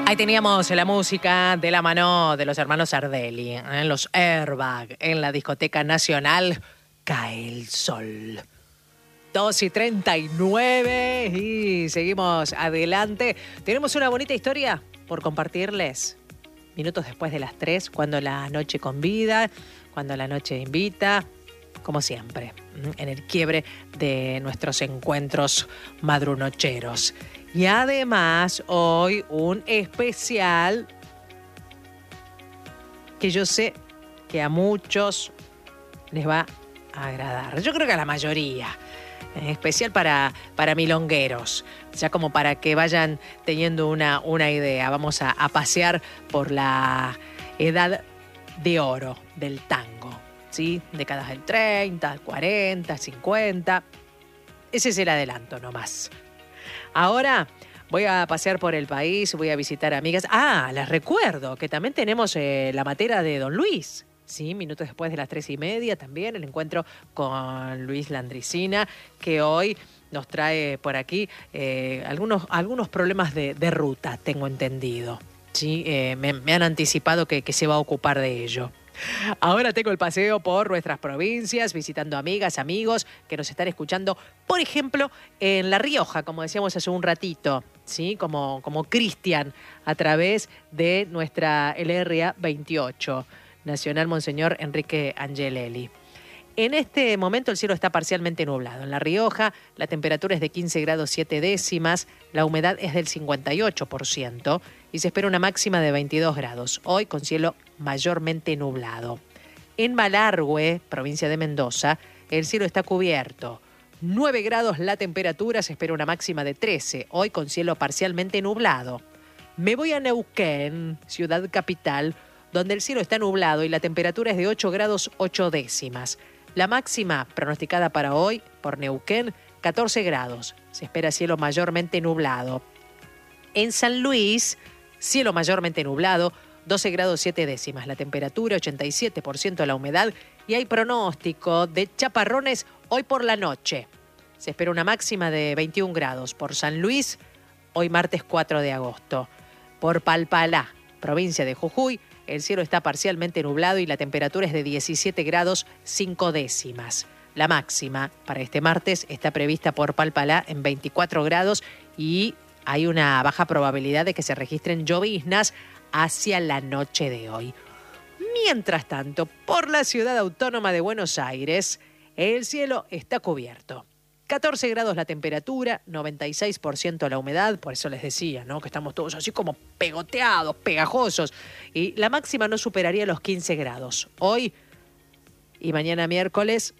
Ahí teníamos la música de la mano de los hermanos Sardelli, en los Airbag, en la discoteca nacional. Cae el sol. 2:39 y seguimos adelante. Tenemos una bonita historia por compartirles. Minutos después de las 3, cuando la noche convida, cuando la noche invita, como siempre, en el quiebre de nuestros encuentros madrunocheros. Y además, hoy un especial que yo sé que a muchos les va a agradar. Yo creo que a la mayoría. En especial para milongueros, ya como para que vayan teniendo una idea. Vamos a pasear por la edad de oro del tango, ¿sí? Décadas del 30, 40, 50. Ese es el adelanto nomás. Ahora voy a pasear por el país, voy a visitar amigas. Les recuerdo que también tenemos la matera de Don Luis. Sí, minutos después de las 3:30 también el encuentro con Luis Landricina, que hoy nos trae por aquí algunos problemas de ruta, tengo entendido. Sí, me han anticipado que se va a ocupar de ello. Ahora tengo el paseo por nuestras provincias, visitando amigas, amigos que nos están escuchando, por ejemplo, en La Rioja, como decíamos hace un ratito, ¿sí? Como Cristian, a través de nuestra LRA 28. Nacional Monseñor Enrique Angelelli. En este momento el cielo está parcialmente nublado. En La Rioja la temperatura es de 15 grados 7 décimas, la humedad es del 58% y se espera una máxima de 22 grados, hoy con cielo mayormente nublado. En Malargüe, provincia de Mendoza, el cielo está cubierto. 9 grados la temperatura, se espera una máxima de 13, hoy con cielo parcialmente nublado. Me voy a Neuquén, ciudad capital, donde el cielo está nublado y la temperatura es de 8 grados 8 décimas. La máxima pronosticada para hoy por Neuquén, 14 grados. Se espera cielo mayormente nublado. En San Luis, cielo mayormente nublado, 12 grados 7 décimas. La temperatura, 87% la humedad y hay pronóstico de chaparrones hoy por la noche. Se espera una máxima de 21 grados. Por San Luis, hoy martes 4 de agosto. Por Palpalá, provincia de Jujuy, el cielo está parcialmente nublado y la temperatura es de 17 grados 5 décimas. La máxima para este martes está prevista por Palpalá en 24 grados y hay una baja probabilidad de que se registren lloviznas hacia la noche de hoy. Mientras tanto, por la ciudad autónoma de Buenos Aires, el cielo está cubierto. 14 grados la temperatura, 96% la humedad, por eso les decía, ¿no? Que estamos todos así como pegoteados, pegajosos. Y la máxima no superaría los 15 grados. Hoy y mañana miércoles,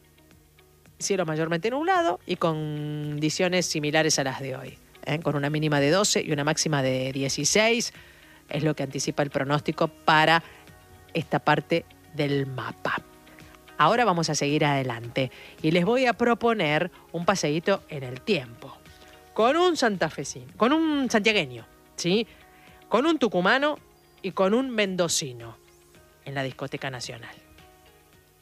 cielo mayormente nublado y condiciones similares a las de hoy. Con una mínima de 12 y una máxima de 16. Es lo que anticipa el pronóstico para esta parte del mapa. Ahora vamos a seguir adelante y les voy a proponer un paseíto en el tiempo. Con un santafesino, con un santiagueño, ¿sí? Con un tucumano y con un mendocino en la discoteca nacional.